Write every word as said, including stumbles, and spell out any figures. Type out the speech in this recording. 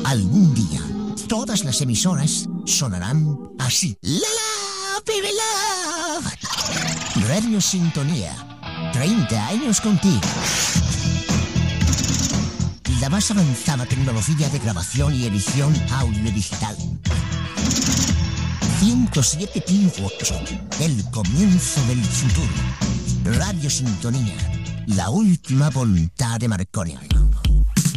Algún día, todas las emisoras sonarán así. ¡La la, baby love! Radio Sintonía. treinta años contigo. La más avanzada tecnología de grabación y edición audiodigital. ciento siete punto ocho. El comienzo del futuro. Radio Sintonía. La última voluntad de Marconi.